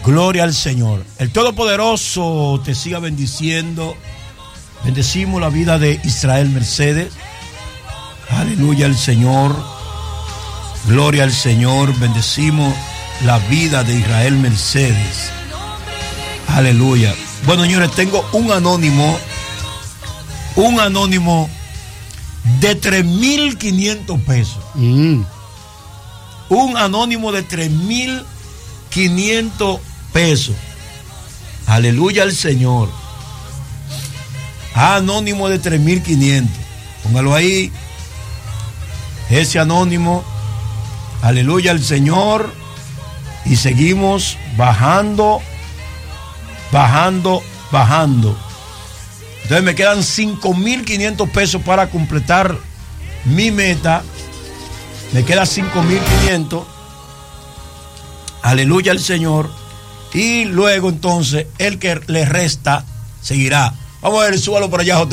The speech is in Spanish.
Gloria al Señor. El Todopoderoso te siga bendiciendo. Bendecimos la vida de Israel Mercedes. Aleluya al Señor. Gloria al Señor. Bendecimos la vida de Israel Mercedes. Aleluya. Bueno, señores, tengo un anónimo de 3.500 pesos. Un anónimo de 3.500 pesos. Aleluya al Señor. Anónimo de 3.500. Póngalo ahí. Ese anónimo. Aleluya al Señor. Y seguimos bajando. Entonces me quedan 5.500 pesos para completar mi meta. Me queda 5.500. Aleluya al Señor. Y luego entonces el que le resta seguirá. Vamos a ver, súbalo por allá, JB.